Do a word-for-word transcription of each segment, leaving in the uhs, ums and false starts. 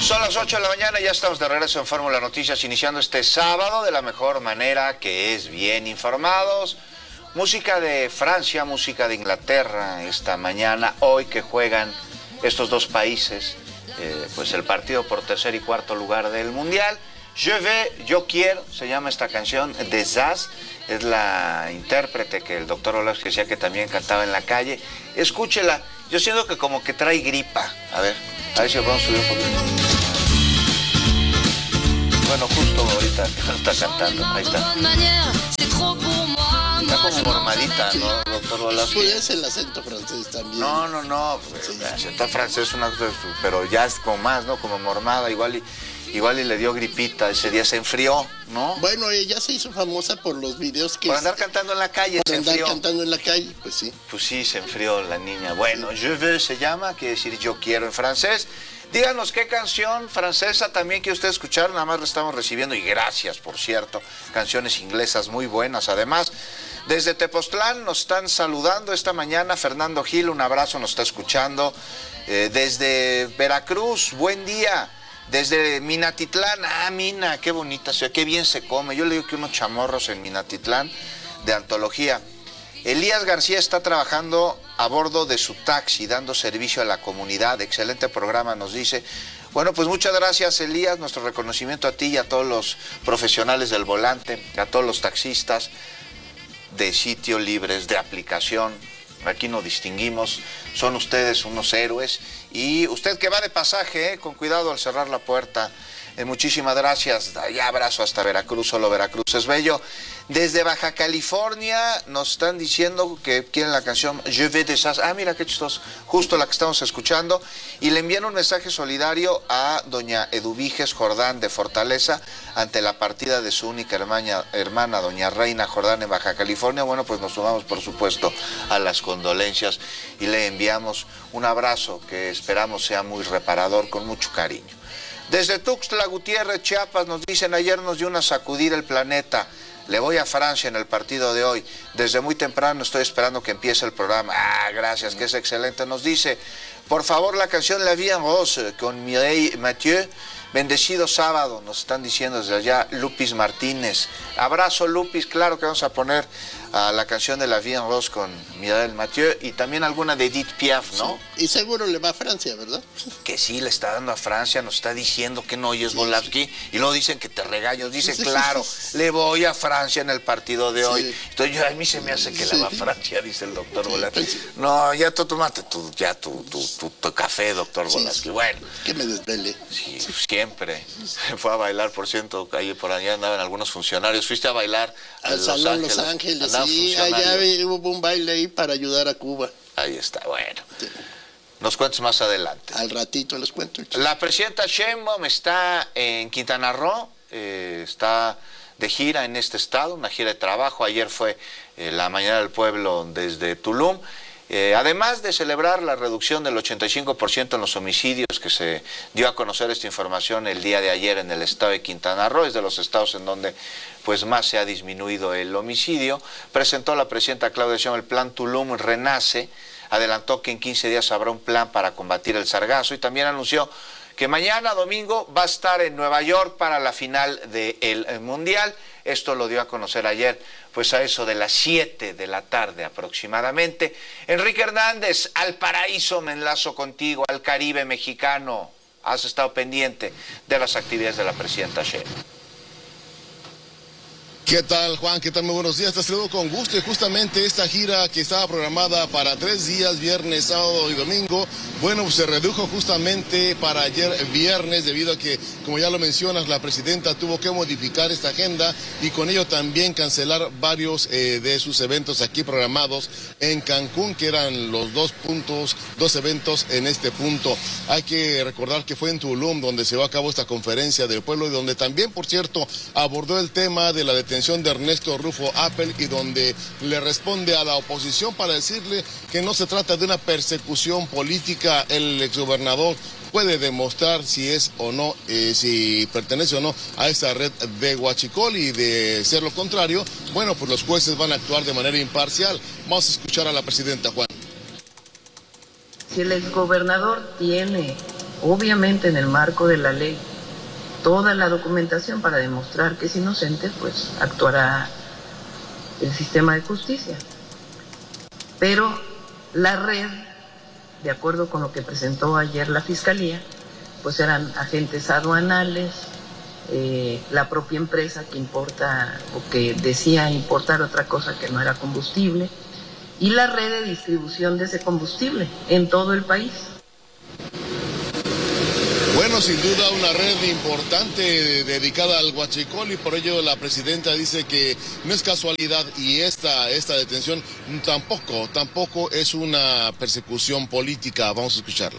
Son las ocho de la mañana, ya estamos de regreso en Fórmula Noticias, iniciando este sábado de la mejor manera, que es bien informados. Música de Francia, música de Inglaterra esta mañana, hoy que juegan estos dos países, eh, pues el partido por tercer y cuarto lugar del Mundial. Je vais, yo quiero, se llama esta canción, de Zaz, es la intérprete que el doctor Olav decía que también cantaba en la calle. Escúchela, yo siento que como que trae gripa. A ver, a ver si lo podemos subir un poquito. Bueno, justo ahorita está cantando, ahí está. Está como mormadita, ¿no, doctor Olav? Pues es el acento francés también. No, no, no, sí. El acento francés es una cosa, pero ya es como más, ¿no? Como mormada, igual y... Igual y le dio gripita, ese día se enfrió, ¿no? Bueno, ella se hizo famosa por los videos que... Por andar cantando en la calle, por se andar enfrió. cantando en la calle, pues sí. Pues sí, se enfrió la niña. Bueno, Je veux se llama, quiere decir yo quiero en francés. Díganos qué canción francesa también que usted escuchar, nada más la estamos recibiendo, y gracias, por cierto. Canciones inglesas muy buenas, además. Desde Tepoztlán nos están saludando esta mañana, Fernando Gil, un abrazo, nos está escuchando. Eh, desde Veracruz, buen día. Desde Minatitlán, ah, Mina, qué bonita ciudad, qué bien se come. Yo le digo que unos chamorros en Minatitlán de antología. Elías García está trabajando a bordo de su taxi, dando servicio a la comunidad. Excelente programa, nos dice. Bueno, pues muchas gracias, Elías. Nuestro reconocimiento a ti y a todos los profesionales del volante, a todos los taxistas de sitio libres, de aplicación. Aquí no distinguimos, son ustedes unos héroes. Y usted que va de pasaje, eh, con cuidado al cerrar la puerta. Eh, muchísimas gracias. Allá abrazo hasta Veracruz, solo Veracruz es bello. Desde Baja California nos están diciendo que quieren la canción Je vais de Zaz. Ah, mira qué chistoso, justo la que estamos escuchando. Y le envían un mensaje solidario a doña Eduviges Jordán de Fortaleza ante la partida de su única hermana, hermana, doña Reina Jordán, en Baja California. Bueno, pues nos sumamos, por supuesto, a las condolencias y le enviamos un abrazo que esperamos sea muy reparador, con mucho cariño. Desde Tuxtla Gutiérrez, Chiapas, nos dicen: ayer nos dio una sacudida el planeta. Le voy a Francia en el partido de hoy. Desde muy temprano estoy esperando que empiece el programa. Ah, gracias, que es excelente. Nos dice: por favor, la canción La Vie en Rose con Mireille Mathieu. Bendecido sábado, nos están diciendo desde allá Lupis Martínez. Abrazo, Lupis, claro que vamos a poner a la canción de La Vie en Rose con Mireille Mathieu y también alguna de Edith Piaf, ¿no? Sí. Y seguro le va a Francia, ¿verdad? Que sí, le está dando a Francia, nos está diciendo que no oyes, sí, Volavsky, sí. Y luego dicen que te regaño, dice, sí, claro, sí, sí, sí. Le voy a Francia en el partido de sí. hoy. Entonces yo, a mí se me hace que sí. le va a Francia, dice el doctor sí, Volavsky. Sí. No, ya tú tomate tu, ya tu, tu, tu, tu café, doctor sí, Volavsky. Bueno. Que me desvele. Sí, siempre. Fue a bailar, por cierto, ahí por allá andaban algunos funcionarios. Fuiste a bailar a al Los Salón Ángeles. Los Ángeles, sí, allá hubo un baile ahí para ayudar a Cuba. Ahí está, bueno. Sí. Nos cuentes más adelante. Al ratito les cuento. La presidenta Sheinbaum está en Quintana Roo, eh, está de gira en este estado, una gira de trabajo. Ayer fue eh, la Mañana del Pueblo desde Tulum. Eh, además de celebrar la reducción del ochenta y cinco por ciento en los homicidios, que se dio a conocer esta información el día de ayer en el estado de Quintana Roo, es de los estados en donde pues más se ha disminuido el homicidio, presentó la presidenta Claudia Sheinbaum el plan Tulum Renace, adelantó que en quince días habrá un plan para combatir el sargazo y también anunció que mañana domingo va a estar en Nueva York para la final del Mundial. Esto lo dio a conocer ayer, pues a eso de las siete de la tarde aproximadamente. Enrique Hernández, al paraíso me enlazo contigo, al Caribe mexicano. Has estado pendiente de las actividades de la presidenta Sheinbaum. ¿Qué tal, Juan? ¿Qué tal? Muy buenos días. Te saludo con gusto y justamente esta gira que estaba programada para tres días, viernes, sábado y domingo, bueno, pues se redujo justamente para ayer viernes debido a que, como ya lo mencionas, la presidenta tuvo que modificar esta agenda y con ello también cancelar varios eh, de sus eventos aquí programados en Cancún, que eran los dos puntos, dos eventos en este punto. Hay que recordar que fue en Tulum donde se llevó a cabo esta conferencia del pueblo y donde también, por cierto, abordó el tema de la detención de Ernesto Rufo Appel y donde le responde a la oposición para decirle que no se trata de una persecución política. El exgobernador puede demostrar si es o no, eh, si pertenece o no a esta red de huachicol y de ser lo contrario, bueno, pues los jueces van a actuar de manera imparcial. Vamos a escuchar a la presidenta, Juan. Si el exgobernador tiene obviamente en el marco de la ley, toda la documentación para demostrar que es inocente, pues actuará el sistema de justicia. Pero la red, de acuerdo con lo que presentó ayer la Fiscalía, pues eran agentes aduanales, eh, la propia empresa que importa o que decía importar otra cosa que no era combustible, y la red de distribución de ese combustible en todo el país. Bueno, sin duda una red importante dedicada al huachicol, y por ello la presidenta dice que no es casualidad, y esta, esta detención tampoco, tampoco es una persecución política. Vamos a escucharla.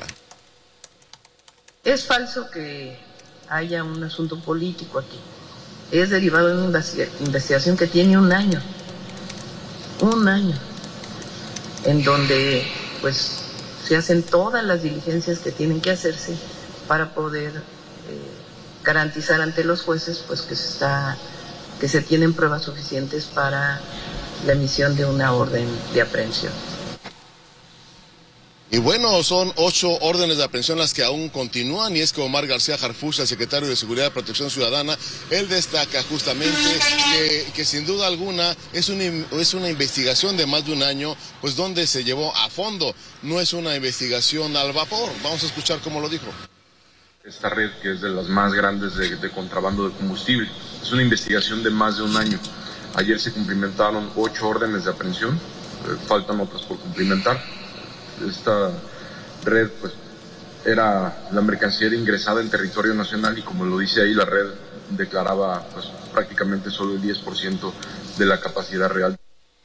Es falso que haya un asunto político aquí. Es derivado de una investigación que tiene un año, un año, en donde pues se hacen todas las diligencias que tienen que hacerse para poder eh, garantizar ante los jueces pues que se está, que se tienen pruebas suficientes para la emisión de una orden de aprehensión. Y bueno, son ocho órdenes de aprehensión las que aún continúan, y es que Omar García Harfuch, el secretario de Seguridad y Protección Ciudadana, él destaca justamente que, que sin duda alguna es una, es una investigación de más de un año, pues donde se llevó a fondo, no es una investigación al vapor. Vamos a escuchar cómo lo dijo. Esta red, que es de las más grandes de, de contrabando de combustible, es una investigación de más de un año. Ayer se cumplimentaron ocho órdenes de aprehensión, eh, faltan otras por cumplimentar. Esta red, pues, era la mercancía era ingresada en territorio nacional, y como lo dice ahí, la red declaraba pues prácticamente solo el diez por ciento de la capacidad real.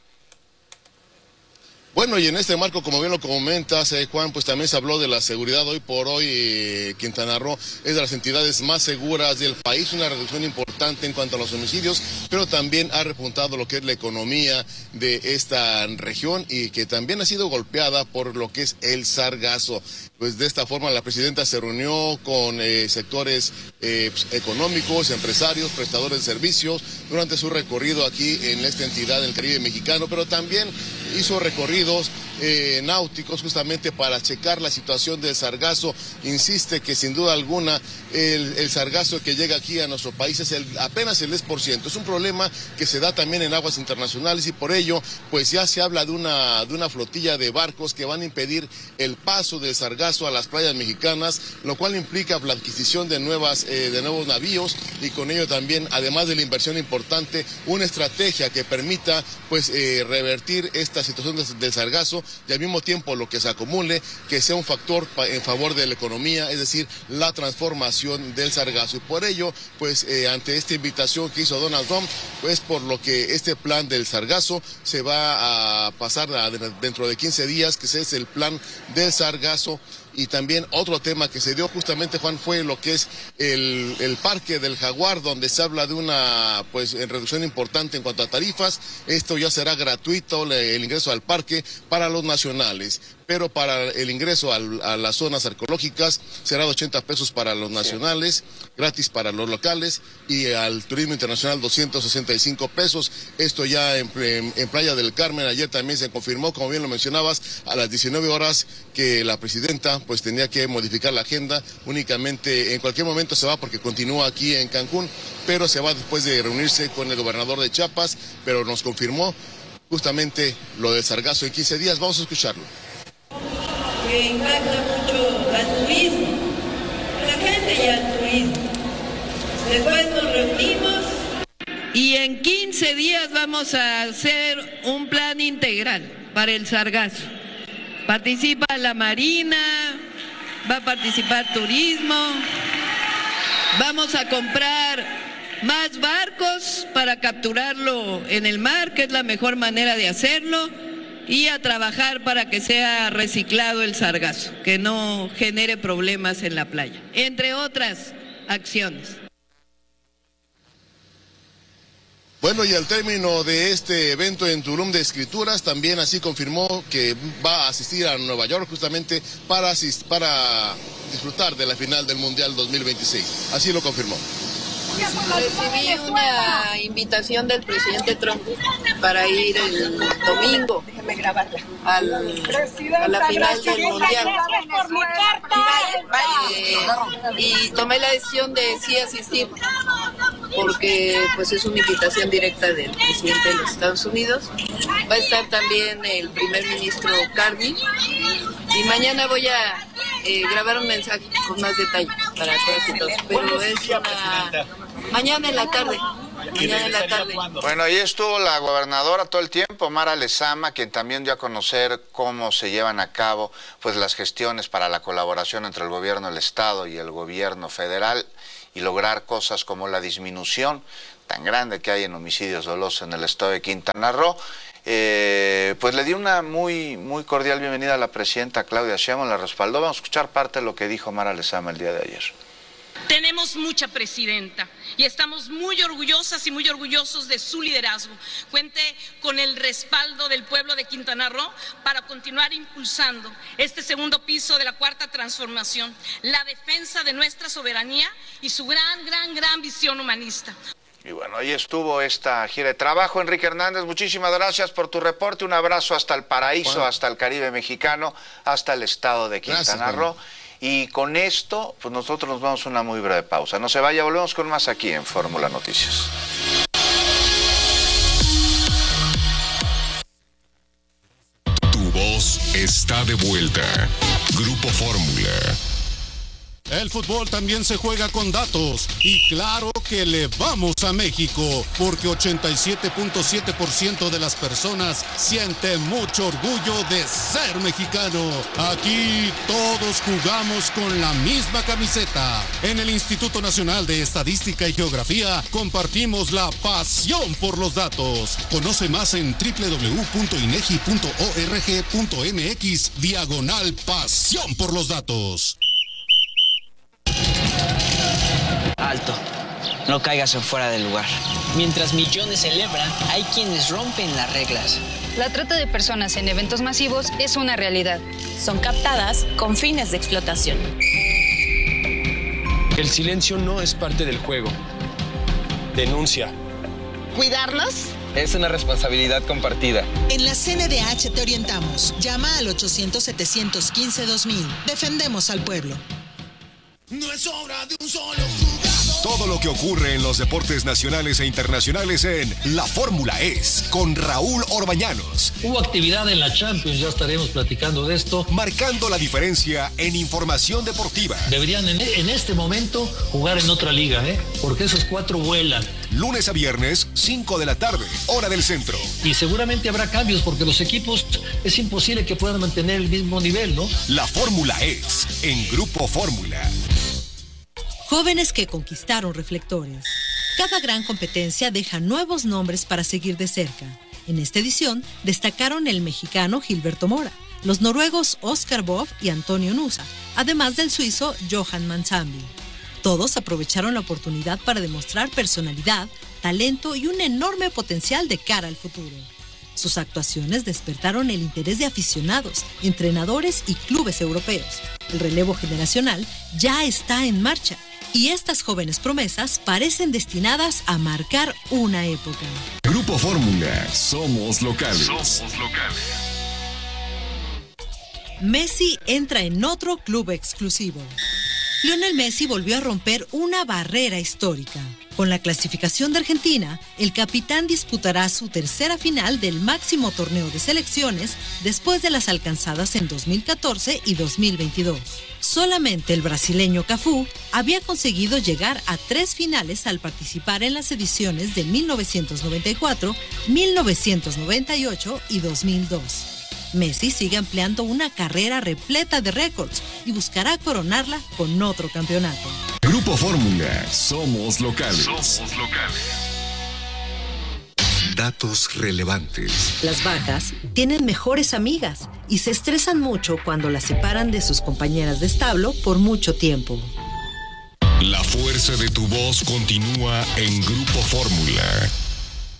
Bueno, y en este marco, como bien lo comentas, eh, Juan, pues también se habló de la seguridad. Hoy por hoy, eh, Quintana Roo es de las entidades más seguras del país, una reducción importante en cuanto a los homicidios, pero también ha repuntado lo que es la economía de esta región, y que también ha sido golpeada por lo que es el sargazo. Pues de esta forma la presidenta se reunió con eh, sectores eh, pues, económicos, empresarios, prestadores de servicios, durante su recorrido aquí en esta entidad del Caribe mexicano, pero también hizo recorridos eh, náuticos justamente para checar la situación del sargazo. Insiste que sin duda alguna el, el sargazo que llega aquí a nuestro país es el, apenas el diez por ciento. Es un problema que se da también en aguas internacionales, y por ello pues ya se habla de una, de una flotilla de barcos que van a impedir el paso del sargazo a las playas mexicanas, lo cual implica la adquisición de, nuevas, eh, de nuevos navíos, y con ello también, además de la inversión importante, una estrategia que permita pues eh, revertir esta situación de, del sargazo, y al mismo tiempo lo que se acumule, que sea un factor pa, en favor de la economía, es decir, la transformación del sargazo. Y por ello, pues eh, ante esta invitación que hizo Donald Trump, pues por lo que este plan del sargazo se va a pasar a, dentro de quince días, que ese es el plan del sargazo. Y también otro tema que se dio justamente, Juan, fue lo que es el, el Parque del Jaguar, donde se habla de una pues reducción importante en cuanto a tarifas. Esto ya será gratuito, el ingreso al parque para los nacionales, pero para el ingreso al, a las zonas arqueológicas será de ochenta pesos para los nacionales, gratis para los locales, y al turismo internacional doscientos sesenta y cinco pesos. Esto ya en, en, en Playa del Carmen. Ayer también se confirmó, como bien lo mencionabas, a las diecinueve horas, que la presidenta pues tenía que modificar la agenda. Únicamente en cualquier momento se va, porque continúa aquí en Cancún, pero se va después de reunirse con el gobernador de Chiapas, pero nos confirmó justamente lo del sargazo en quince días. Vamos a escucharlo. Que impacta mucho al turismo, la gente y al turismo. Después nos reunimos y en quince días vamos a hacer un plan integral para el sargazo. Participa la Marina, va a participar turismo, vamos a comprar más barcos para capturarlo en el mar, que es la mejor manera de hacerlo, y a trabajar para que sea reciclado el sargazo, que no genere problemas en la playa, entre otras acciones. Bueno, y al término de este evento en Tulum de escrituras, también así confirmó que va a asistir a Nueva York justamente para, asist para disfrutar de la final del Mundial dos mil veintiséis. Así lo confirmó. Recibí una invitación del presidente Trump para ir el domingo al, a la final del Mundial. Eh, y tomé la decisión de sí asistir, porque pues es una invitación directa del presidente de los Estados Unidos. Va a estar también el primer ministro Carney, y mañana voy a eh, grabar un mensaje con más detalle para todos y todos. Pero es una... mañana en la tarde. Mañana en la tarde. Bueno, ahí estuvo la gobernadora todo el tiempo, Mara Lezama, quien también dio a conocer cómo se llevan a cabo pues las gestiones para la colaboración entre el gobierno del Estado y el gobierno federal y lograr cosas como la disminución tan grande que hay en homicidios dolosos en el estado de Quintana Roo. Eh, pues le di una muy, muy cordial bienvenida a la presidenta Claudia Sheinbaum, la respaldó. Vamos a escuchar parte de lo que dijo Mara Lezama el día de ayer. Tenemos mucha presidenta y estamos muy orgullosas y muy orgullosos de su liderazgo. Cuente con el respaldo del pueblo de Quintana Roo para continuar impulsando este segundo piso de la Cuarta Transformación, la defensa de nuestra soberanía y su gran, gran, gran visión humanista. Y bueno, ahí estuvo esta gira de trabajo. Enrique Hernández, muchísimas gracias por tu reporte. Un abrazo hasta el paraíso, bueno. hasta el Caribe mexicano, hasta el estado de Quintana Roo. Y con esto, pues nosotros nos vamos a una muy breve pausa. No se vaya, volvemos con más aquí en Fórmula Noticias. Tu voz está de vuelta. Grupo Fórmula. El fútbol también se juega con datos y claro que le vamos a México porque ochenta y siete punto siete por ciento de las personas siente mucho orgullo de ser mexicano. Aquí todos jugamos con la misma camiseta. En el Instituto Nacional de Estadística y Geografía compartimos la pasión por los datos. Conoce más en doble u doble u doble u punto inegi punto org punto mx diagonal pasión por los datos. Alto, no caigas en fuera del lugar. Mientras millones celebran, hay quienes rompen las reglas. La trata de personas en eventos masivos es una realidad. Son captadas con fines de explotación. El silencio no es parte del juego. Denuncia. ¿Cuidarnos? Es una responsabilidad compartida. En la C N D H te orientamos. Llama al ochocientos, setecientos quince, dos mil. Defendemos al pueblo. No es obra de un solo jugador. Todo lo que ocurre en los deportes nacionales e internacionales en La Fórmula Es con Raúl Orbañanos. Hubo actividad en la Champions, ya estaremos platicando de esto. Marcando la diferencia en información deportiva. Deberían en, en este momento jugar en otra liga, ¿eh? Porque esos cuatro vuelan. Lunes a viernes, cinco de la tarde, hora del centro. Y seguramente habrá cambios porque los equipos es imposible que puedan mantener el mismo nivel, ¿no? La Fórmula Es en Grupo Fórmula. Jóvenes que conquistaron reflectores. Cada gran competencia deja nuevos nombres para seguir de cerca. En esta edición destacaron el mexicano Gilberto Mora, los noruegos Oscar Bob y Antonio Nusa, además del suizo Johan Mansambi. Todos aprovecharon la oportunidad para demostrar personalidad, talento y un enorme potencial de cara al futuro. Sus actuaciones despertaron el interés de aficionados, entrenadores y clubes europeos. El relevo generacional ya está en marcha y estas jóvenes promesas parecen destinadas a marcar una época. Grupo Fórmula, somos locales. Somos locales. Messi entra en otro club exclusivo. Lionel Messi volvió a romper una barrera histórica. Con la clasificación de Argentina, el capitán disputará su tercera final del máximo torneo de selecciones después de las alcanzadas en dos mil catorce y dos mil veintidós. Solamente el brasileño Cafú había conseguido llegar a tres finales al participar en las ediciones de mil novecientos noventa y cuatro, mil novecientos noventa y ocho y dos mil dos. Messi sigue ampliando una carrera repleta de récords y buscará coronarla con otro campeonato. Grupo Fórmula, somos locales. Somos locales. Datos relevantes. Las vacas tienen mejores amigas y se estresan mucho cuando las separan de sus compañeras de establo por mucho tiempo. La fuerza de tu voz continúa en Grupo Fórmula.